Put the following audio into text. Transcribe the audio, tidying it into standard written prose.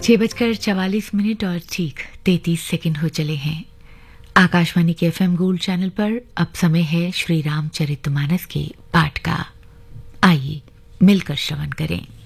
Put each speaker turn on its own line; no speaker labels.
6:44 और ठीक 33 सेकंड हो चले हैं। आकाशवाणी के एफएम गोल्ड चैनल पर अब समय है श्री रामचरितमानस के पाठ का। आइए मिलकर श्रवण करें।